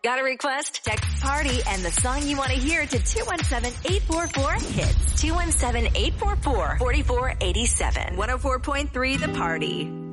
Got a request? Text party and the song you want to hear to 217-844-HITS. 217-844-4487. 104.3 The Party.